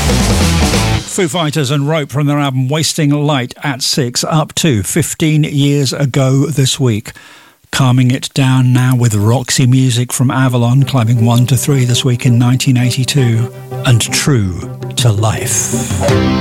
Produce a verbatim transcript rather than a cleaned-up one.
Foo Fighters and Rope from their album Wasting Light at six, up to fifteen years ago this week. Calming it down now with Roxy Music from Avalon, climbing one to three this week in nineteen eighty-two, and True to Life.